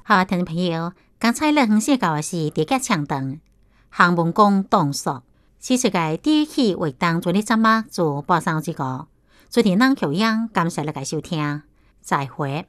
好，听众朋友，刚才咱分析到的是第一枪灯，行文讲动作，是世界第一期活动做的节目做播送这个，做电脑口音，感谢大家收听，再会。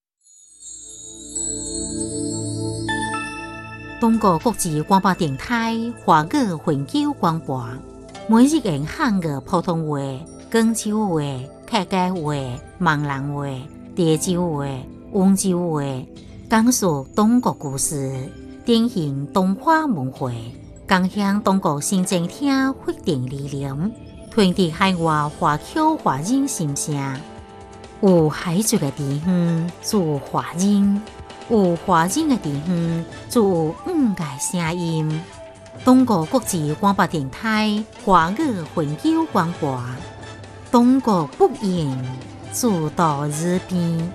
中国国际广播电台华语环球广播，每日用汉语普通话、广州话、客家话、闽南话、潮州话、温州话，讲述中国故事，典型东华文化，共享中国新政厅发展理念，传递海外华侨华人心声。有海族的地方做华人，有华人的地方就有五个声音。中国国际广播电台华语环球广播，中国不言，主到日边。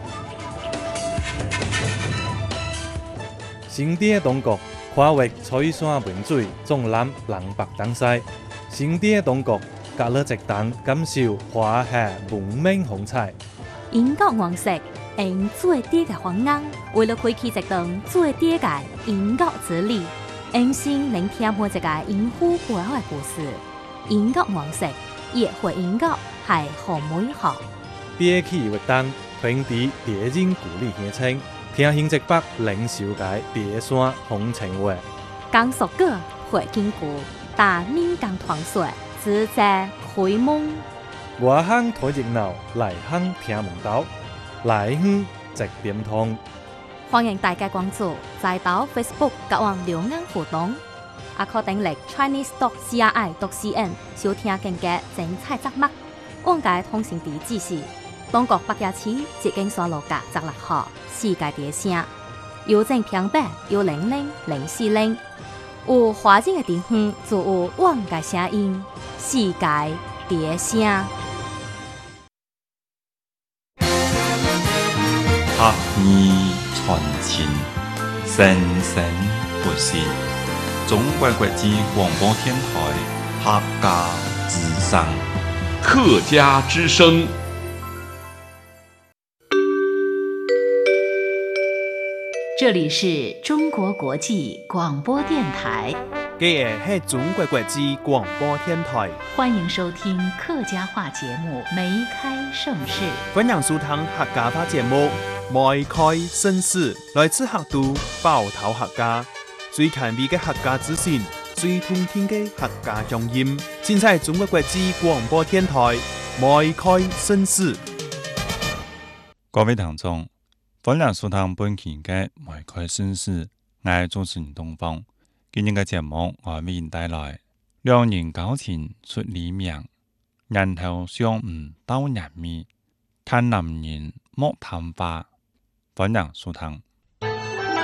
新的中国跨越彩山文水，纵览南北东西。新的中国隔了一档，感受华夏文明风采。 英国王室用最低的方案，为了开启一档最低的英国之旅，用心聆听每一个英夫背后的故事。英国王室也会英国系好美好。 第一期活动传递地人故里乡亲。听新北北零售界第山风情话， 讲述过会经过，但闽港传说自在开蒙。 外乡睇热闹，内乡听门道，内乡直点通。 欢迎大家关注在岛 Facebook 甲网两岸互动，也可订阅 Chinese.CRI.CN 收听更加精彩节目。往界通讯地址是中国北京市捷径山路甲16号。世界第一声，邮政平板1000440，有华人的地方就有我的声音，世界第一声。 客语传情，生生不息。中国国际广播电台客家之声， 客家之声。 这里是中国国际广播电台， 这是中国国际广播电台， 欢迎收听客家话节目《梅开盛世》。 欢迎收听客家话节目《梅开盛世》，来自客都包头客家，最前面的客家资讯，最通天的客家乡音，现在中国国际广播电台《梅开盛世》。 各位听众，欢迎收听本期的《梅开盛世》，我係主持人東方。今日嘅節目我為您帶來兩人交情出李命，人頭相誤鬥人面，看男人莫談話。歡迎收聽。